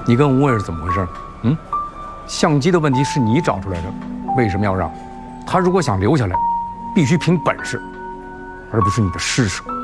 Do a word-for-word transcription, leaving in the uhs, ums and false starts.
你跟吴伟是怎么回事？嗯，相机的问题是你找出来的，为什么要让？他如果想留下来，必须凭本事，而不是你的施舍。